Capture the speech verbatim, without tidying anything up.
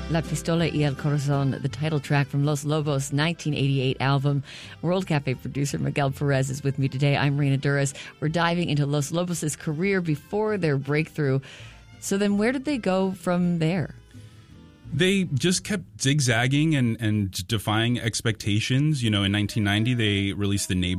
La Pistola y el Corazón, the title track from Los Lobos' nineteen eighty-eight album. World Cafe producer Miguel Perez is with me today. I'm Reina Duras. We're diving into Los Lobos' career before their breakthrough. So then where did they go from there? They just kept zigzagging and, and defying expectations. You know, in nineteen ninety, they released the Neighbor